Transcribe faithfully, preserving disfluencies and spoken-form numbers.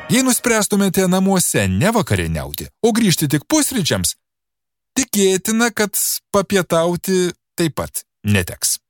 Jei nuspręstumėte namuose nevakarieniauti, o grįžti tik pusryčiams, tikėtina, kad papietauti taip pat neteks.